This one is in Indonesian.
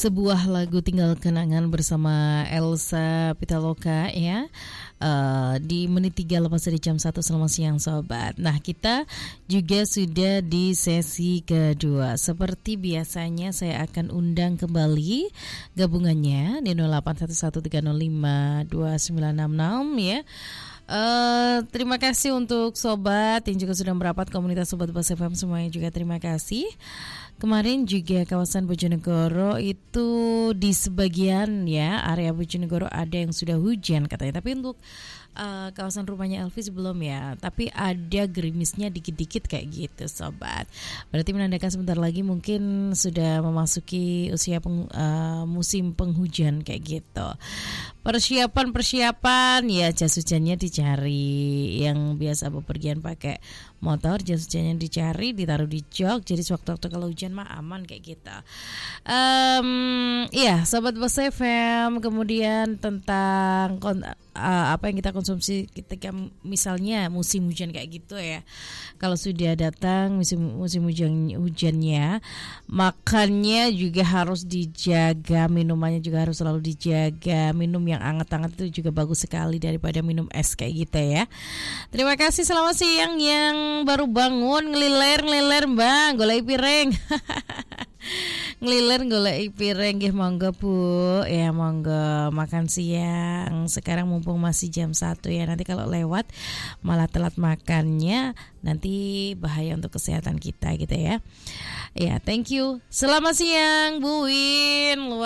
sebuah lagu Tinggal Kenangan bersama Elsa Pitaloka ya. Di menit 3 lepas dari jam 1. Selamat siang sobat. Nah, kita juga sudah di sesi kedua. Seperti biasanya saya akan undang kembali gabungannya di 0811305296 ya. Terima kasih untuk sobat yang juga sudah merapat, komunitas Sobat Bas FM semuanya juga terima kasih. Kemarin juga kawasan Bojonegoro itu di sebagian ya area Bojonegoro ada yang sudah hujan katanya. Tapi untuk kawasan rumahnya Elvis belum ya. Tapi ada gerimisnya dikit-dikit kayak gitu sobat. Berarti menandakan sebentar lagi mungkin sudah memasuki usia musim penghujan kayak gitu. Persiapan ya, jas hujannya dicari. Yang biasa bepergian pakai motor, jas hujannya dicari, ditaruh di jok. Jadi sewaktu-waktu kalau hujan mah aman kayak gitu. Iya, Sobat Bas FM. Kemudian tentang apa yang kita konsumsi ketika misalnya musim hujan kayak gitu ya. Kalau sudah datang musim hujannya, makannya juga harus dijaga, minumannya juga harus selalu dijaga. Minum yang hangat-hangat itu juga bagus sekali daripada minum es kayak gitu ya. Terima kasih, selamat siang yang baru bangun, ngeliler Bang, golek piring. Ngeliler golek piring nggih, monggo Bu. Ya monggo makan siang. Sekarang mumpung masih jam 1 ya. Nanti kalau lewat malah telat makannya, nanti bahaya untuk kesehatan kita gitu ya. Ya, thank you. Selamat siang Bu Win.